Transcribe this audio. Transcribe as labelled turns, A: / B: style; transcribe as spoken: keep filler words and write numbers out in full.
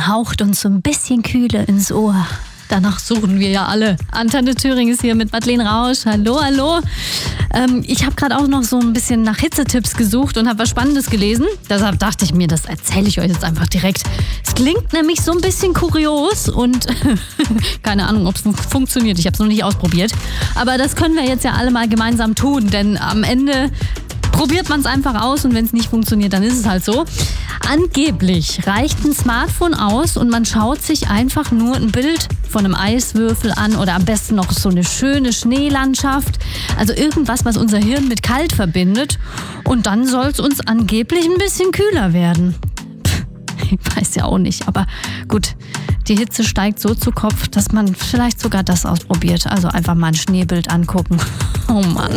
A: haucht uns so ein bisschen Kühle ins Ohr. Danach suchen wir ja alle. Antenne Thüringen ist hier mit Madeleine Rausch. Hallo, hallo. Ähm, ich habe gerade auch noch so ein bisschen nach Hitzetipps gesucht und habe was Spannendes gelesen. Deshalb dachte ich mir, das erzähle ich euch jetzt einfach direkt. Es klingt nämlich so ein bisschen kurios und keine Ahnung, ob es fun- funktioniert. Ich habe es noch nicht ausprobiert. Aber das können wir jetzt ja alle mal gemeinsam tun, denn am Ende probiert man es einfach aus und wenn es nicht funktioniert, dann ist es halt so. Angeblich reicht ein Smartphone aus und man schaut sich einfach nur ein Bild von einem Eiswürfel an oder am besten noch so eine schöne Schneelandschaft. Also irgendwas, was unser Hirn mit kalt verbindet. Und dann soll es uns angeblich ein bisschen kühler werden. Pff, ich weiß ja auch nicht, aber gut. Die Hitze steigt so zu Kopf, dass man vielleicht sogar das ausprobiert. Also einfach mal ein Schneebild angucken. Oh Mann.